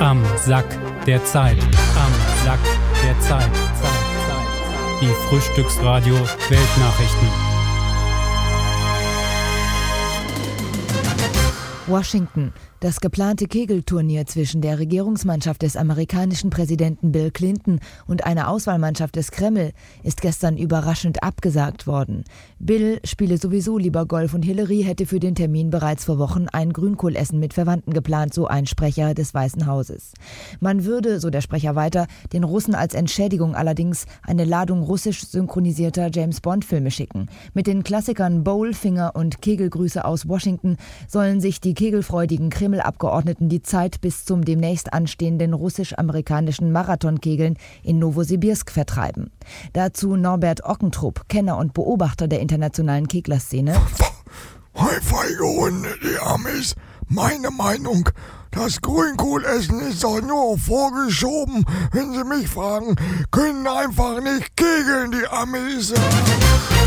Am Sack der Zeit. Am Sack der Zeit. Die Frühstücksradio Weltnachrichten. Washington. Das geplante Kegelturnier zwischen der Regierungsmannschaft des amerikanischen Präsidenten Bill Clinton und einer Auswahlmannschaft des Kreml ist gestern überraschend abgesagt worden. Bill spiele sowieso lieber Golf und Hillary hätte für den Termin bereits vor Wochen ein Grünkohlessen mit Verwandten geplant, so ein Sprecher des Weißen Hauses. Man würde, so der Sprecher weiter, den Russen als Entschädigung allerdings eine Ladung russisch synchronisierter James-Bond-Filme schicken. Mit den Klassikern Bowlfinger und Kegelgrüße aus Washington sollen sich die kegelfreudigen Kreml-Abgeordneten die Zeit bis zum demnächst anstehenden russisch-amerikanischen Marathonkegeln in Nowosibirsk vertreiben. Dazu Norbert Ockentrup, Kenner und Beobachter der internationalen Keglerszene. Feige Hunde, die Amis. Meine Meinung, das Grünkohlessen ist doch nur vorgeschoben. Wenn Sie mich fragen, können einfach nicht kegeln, die Amis.